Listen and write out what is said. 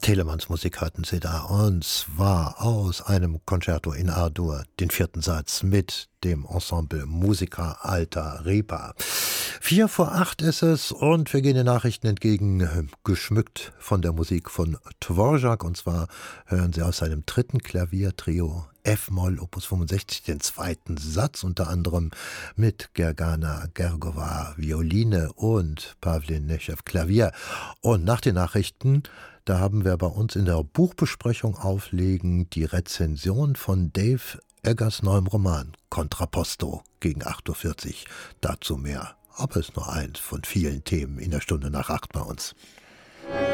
Telemanns Musik hörten Sie da, und zwar aus einem Concerto in A-Dur, den vierten Satz mit dem Ensemble Musica Alta Ripa. 7:45 ist es, und wir gehen den Nachrichten entgegen, geschmückt von der Musik von Dvorak, und zwar hören Sie aus seinem dritten Klaviertrio F-Moll Opus 65 den zweiten Satz, unter anderem mit Gergana Gergova Violine und Pavlin Neschew Klavier. Und nach den Nachrichten, da haben wir bei uns in der Buchbesprechung auflegen die Rezension von Dave Eggers neuem Roman Contrapposto gegen 8:40 Uhr. Dazu mehr. Aber es ist nur eins von vielen Themen in der Stunde nach 8 bei uns.